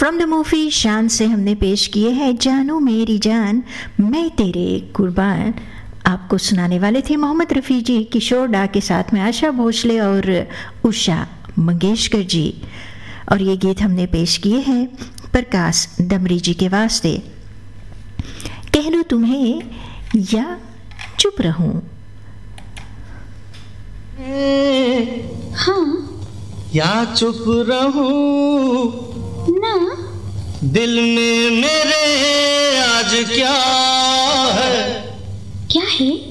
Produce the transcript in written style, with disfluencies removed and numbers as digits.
From the movie शान से हमने पेश किए हैं जानू मेरी जान मैं तेरे कुर्बान। आपको सुनाने वाले थे मोहम्मद रफ़ी जी, किशोर डा के साथ में आशा भोसले और उषा मंगेशकर जी। और ये गीत हमने पेश किए हैं प्रकाश दमरी जी के वास्ते। कह लूं तुम्हें या चुप रहूं। हाँ या चुप रहूं ना, दिल में मेरे आज क्या है? क्या है?